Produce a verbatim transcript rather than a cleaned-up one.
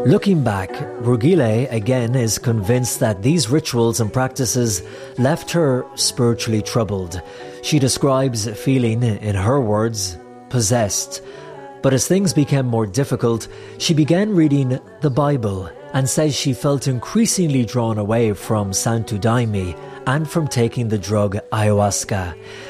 Looking back, Rugile again is convinced that these rituals and practices left her spiritually troubled. She describes feeling, in her words, possessed. But as things became more difficult, she began reading the Bible and says she felt increasingly drawn away from Santo Daime and from taking the drug ayahuasca.